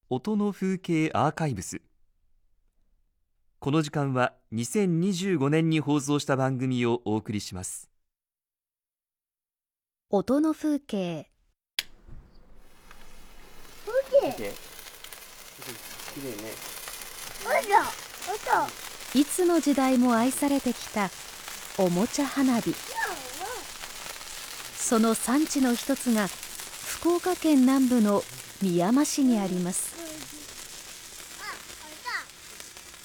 音の風景アーカイブス。この時間は2025年に放送した番組をお送りします。 音の風景。いつの時代も愛されてきたおもちゃ花火。その産地の一つが福岡県南部のみやま市にあります。